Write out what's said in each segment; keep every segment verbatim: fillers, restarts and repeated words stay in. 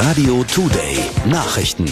Radio Today Nachrichten.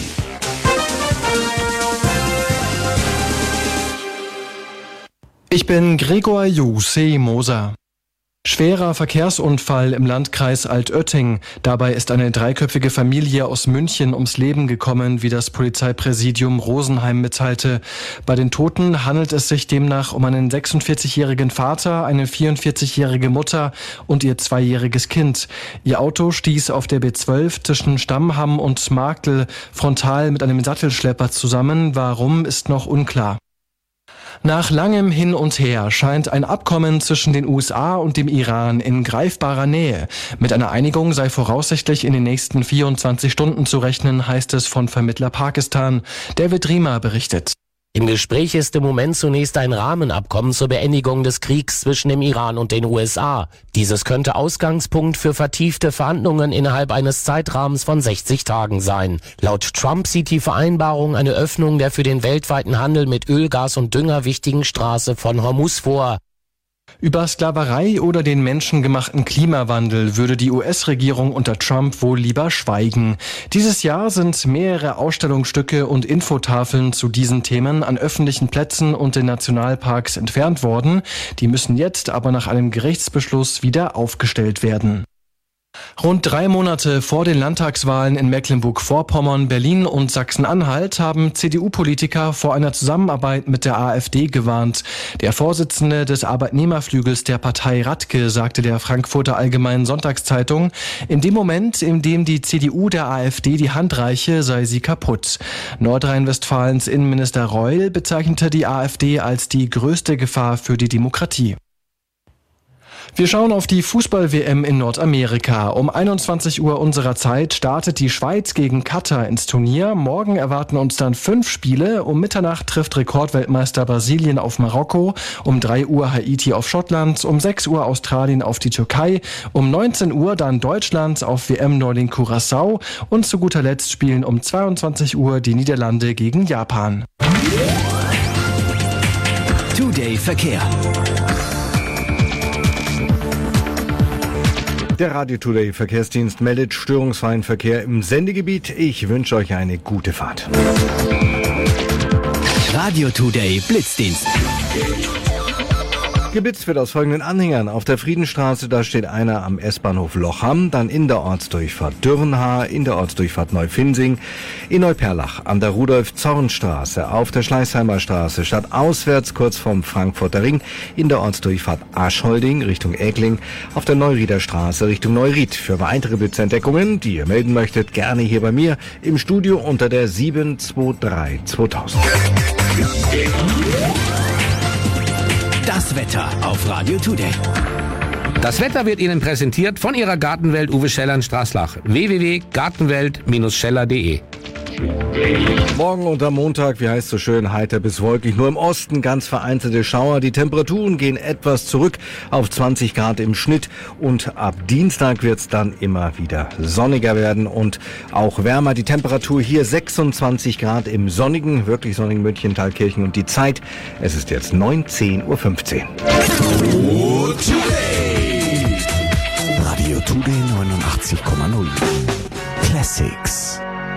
Ich bin Gregor Jussi Moser. Schwerer Verkehrsunfall im Landkreis Altötting. Dabei ist eine dreiköpfige Familie aus München ums Leben gekommen, wie das Polizeipräsidium Rosenheim mitteilte. Bei den Toten handelt es sich demnach um einen sechsundvierzigjährigen Vater, eine vierundvierzigjährige Mutter und ihr zweijähriges Kind. Ihr Auto stieß auf der B zwölf zwischen Stammham und Marktl frontal mit einem Sattelschlepper zusammen. Warum, ist noch unklar. Nach langem Hin und Her scheint ein Abkommen zwischen den U S A und dem Iran in greifbarer Nähe. Mit einer Einigung sei voraussichtlich in den nächsten vierundzwanzig Stunden zu rechnen, heißt es von Vermittler Pakistan. David Riemer berichtet. Im Gespräch ist im Moment zunächst ein Rahmenabkommen zur Beendigung des Kriegs zwischen dem Iran und den U S A. Dieses könnte Ausgangspunkt für vertiefte Verhandlungen innerhalb eines Zeitrahmens von sechzig Tagen sein. Laut Trump sieht die Vereinbarung eine Öffnung der für den weltweiten Handel mit Öl, Gas und Dünger wichtigen Straße von Hormuz vor. Über Sklaverei oder den menschengemachten Klimawandel würde die U S-Regierung unter Trump wohl lieber schweigen. Dieses Jahr sind mehrere Ausstellungsstücke und Infotafeln zu diesen Themen an öffentlichen Plätzen und in Nationalparks entfernt worden. Die müssen jetzt aber nach einem Gerichtsbeschluss wieder aufgestellt werden. Rund drei Monate vor den Landtagswahlen in Mecklenburg-Vorpommern, Berlin und Sachsen-Anhalt haben C D U-Politiker vor einer Zusammenarbeit mit der AfD gewarnt. Der Vorsitzende des Arbeitnehmerflügels der Partei Radke sagte der Frankfurter Allgemeinen Sonntagszeitung, in dem Moment, in dem die C D U der AfD die Hand reiche, sei sie kaputt. Nordrhein-Westfalens Innenminister Reul bezeichnete die AfD als die größte Gefahr für die Demokratie. Wir schauen auf die Fußball-W M in Nordamerika. Um einundzwanzig Uhr unserer Zeit startet die Schweiz gegen Katar ins Turnier. Morgen erwarten uns dann fünf Spiele. Um Mitternacht trifft Rekordweltmeister Brasilien auf Marokko. Um drei Uhr Haiti auf Schottland. Um sechs Uhr Australien auf die Türkei. Um neunzehn Uhr dann Deutschland auf W M-Neuling Curaçao. Und zu guter Letzt spielen um zweiundzwanzig Uhr die Niederlande gegen Japan. Today Verkehr. Der Radio Today Verkehrsdienst meldet störungsfreien Verkehr im Sendegebiet. Ich wünsche euch eine gute Fahrt. Radio Today Blitzdienst. Geblitzt wird aus folgenden Anhängern. Auf der Friedenstraße, da steht einer am S-Bahnhof Lochham, dann in der Ortsdurchfahrt Dürrenhaar, in der Ortsdurchfahrt Neufinsing, in Neuperlach an der Rudolf-Zorn-Straße, auf der Schleißheimer Straße, stadtauswärts kurz vorm Frankfurter Ring, in der Ortsdurchfahrt Aschholding Richtung Egling, auf der Neurieder Straße Richtung Neuried. Für weitere Blitzentdeckungen, die ihr melden möchtet, gerne hier bei mir im Studio unter der sieben zwei drei zweitausend. Das Wetter auf Radio Today. Das Wetter wird Ihnen präsentiert von Ihrer Gartenwelt Uwe Scheller in Straßlach. w w w punkt gartenwelt Bindestrich scheller punkt de. Morgen und am Montag, wie heißt so schön, heiter bis wolkig. Nur im Osten ganz vereinzelte Schauer. Die Temperaturen gehen etwas zurück auf zwanzig Grad im Schnitt. Und ab Dienstag wird es dann immer wieder sonniger werden und auch wärmer. Die Temperatur hier sechsundzwanzig Grad im sonnigen, wirklich sonnigen München, Thalkirchen. Und die Zeit, es ist jetzt neunzehn Uhr fünfzehn. Radio Today neunundachtzig Komma null. Classics.